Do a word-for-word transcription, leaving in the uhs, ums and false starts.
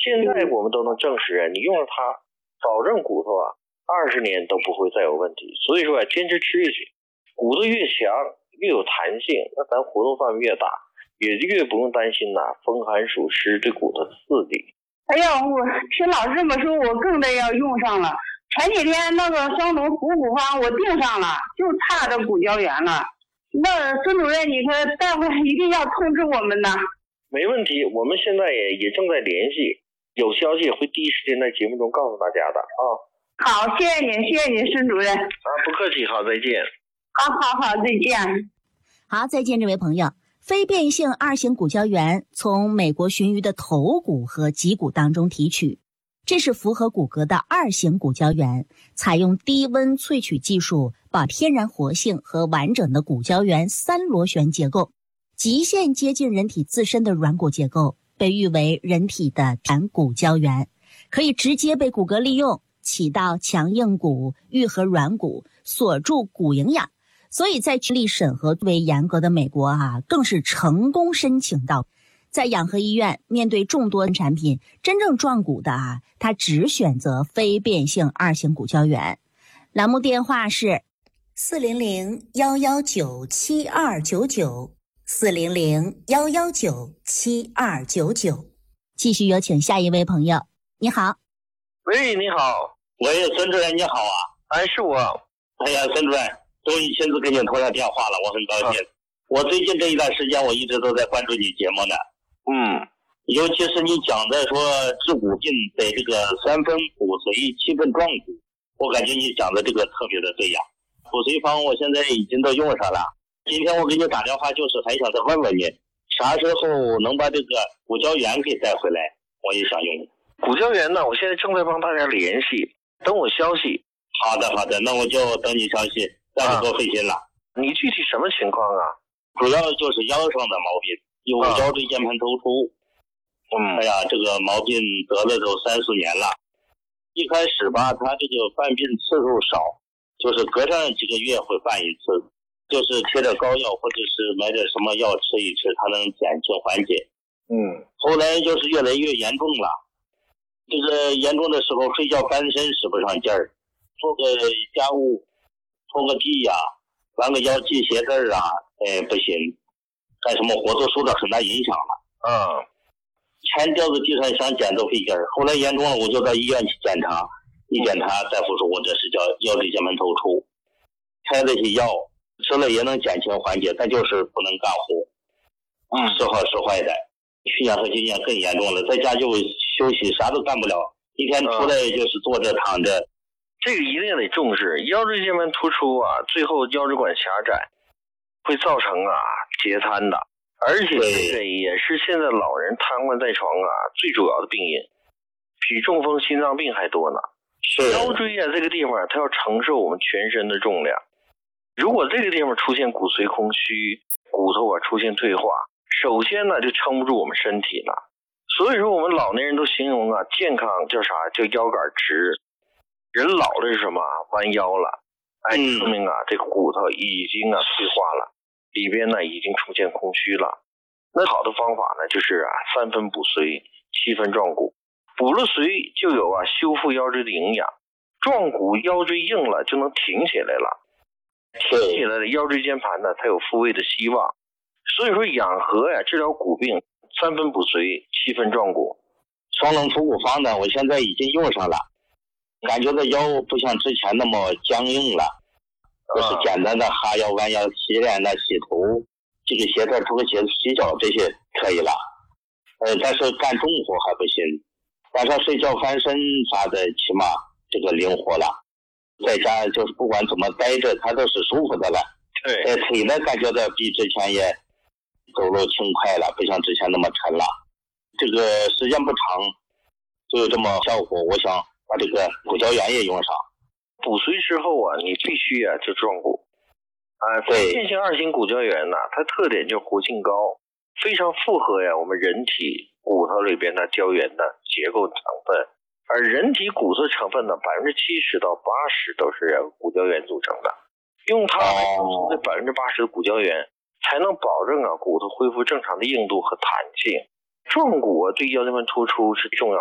现在我们都能证实啊，你用了它，保证骨头啊二十年都不会再有问题。所以说啊，坚持吃下去，骨头越强越有弹性，那咱活动范围越大，也就越不用担心呐、啊、风寒暑湿对骨头刺激。 哎呀，我听老师这么说，我更得要用上了。前几天那个双龙补骨方我订上了，就差这骨胶原了。那孙主任，你可待会一定要通知我们呐。 没问题，我们现在也也正在联系，有消息会第一时间在节目中告诉大家的啊。 好，谢谢您，谢谢您，孙主任。 啊，不客气，好，再见。 好好好，再见。 好，再见，这位朋友。非变性二型骨胶原从美国鲟鱼的头骨和脊骨当中提取，这是符合骨骼的二型骨胶原，采用低温萃取技术，把天然活性和完整的骨胶原三螺旋结构，极限接近人体自身的软骨结构，被誉为人体的弹骨胶原，可以直接被骨骼利用，起到强硬骨、愈合软骨、锁住骨营养。所以在权力审核最为严格的美国啊，更是成功申请到。在养和医院面对众多产品，真正壮骨的啊，他只选择非变性二型骨胶原。栏目电话是四零零幺幺九七二九九，四零零幺幺九七二九九。继续有请下一位朋友。你好。 喂，你好。 喂，孙主任你好啊。 哎，是我。 哎呀，孙主任终于亲自给你通上电话了，我很高兴、啊、我最近这一段时间我一直都在关注你节目呢。 嗯， 尤其是你讲的说治骨病得这个三分骨髓七分壮骨，我感觉你讲的这个特别的对呀。骨髓方我现在已经都用上了，今天我给你打电话就是还想再问问你啥时候能把这个骨胶原给带回来，我也想用。 骨胶原呢，我现在正在帮大家联系，等我消息。 好的好的，那我就等你消息，再不多费心了、啊、 你具体什么情况啊？ 主要就是腰上的毛病，有腰椎间盘突出。 嗯， 哎呀，这个毛病得了都三四年了。一开始吧，他这个犯病次数少，就是隔上几个月会犯一次，就是贴点膏药或者是买点什么药吃一吃，它能减轻缓解。 嗯， 后来就是越来越严重了。这个严重的时候，睡觉翻身使不上劲儿，做个家务，拖个地呀、啊，弯个腰系鞋带啊，哎不行，干什么活都受到很大影响了。 嗯， 钱掉在地上想捡都费劲儿。后来严重了，我就到医院去检查，一检查大夫说我这是叫腰椎间盘突出，开了些药，吃了也能减轻缓解，但就是不能干活。 嗯， 时好时坏的。去年和今年更严重了，在家就休息，啥都干不了，一天出来就是坐着躺着。 嗯，这个一定得重视，腰椎间盘突出啊，最后腰椎管狭窄，会造成啊截瘫的，而且这个也是现在老人瘫痪在床啊最主要的病因，比中风、心脏病还多呢。 是腰椎啊这个地方，它要承受我们全身的重量，如果这个地方出现骨髓空虚，骨头啊出现退化，首先呢就撑不住我们身体了。所以说我们老年人都形容啊，健康叫啥？叫腰杆直。人老了是什么？弯腰了，哎，说明啊，这个骨头已经啊退化了，里边呢已经出现空虚了。那好的方法呢，就是啊三分补髓，七分壮骨。补了髓就有啊修复腰椎的营养，壮骨腰椎硬了就能挺起来了，挺起来的腰椎间盘呢才有复位的希望。所以说养和呀治疗骨病，三分补髓，七分壮骨。 双龙除骨方呢，我现在已经用上了。感觉到腰不像之前那么僵硬了，就是简单的哈腰、弯腰、洗脸的、洗头，这个鞋带、脱个鞋子、洗脚这些可以了。呃，但是干重活还不行，晚上睡觉翻身啥的，起码这个灵活了。在家就是不管怎么待着，它都是舒服的了。 对， 呃，腿呢感觉到比之前也走路轻快了，不像之前那么沉了。这个时间不长，就有这么效果，我想把这个骨胶原也用上。 补髓之后啊，你必须啊就壮骨。啊，非变性二型骨胶原呢，它特点就是活性高，非常符合呀我们人体骨头里边的胶原的结构成分。而人体骨头成分呢，百分之七十到八十都是骨胶原组成的。用它来补充这百分之八十的骨胶原，才能保证啊骨头恢复正常的硬度和弹性。壮骨啊对腰间盘突出是重要。